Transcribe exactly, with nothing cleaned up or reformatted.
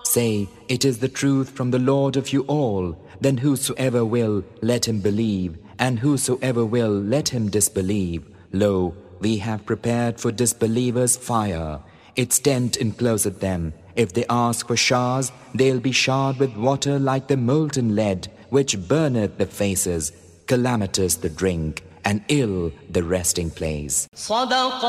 Say, it is the truth from the Lord of you all. Then whosoever will, let him believe, and whosoever will, let him disbelieve. Lo, we have prepared for disbelievers fire. Its tent encloseth them. If they ask for showers, they'll be showered with water like the molten lead, which burneth the faces. Calamitous the drink, and ill the resting place.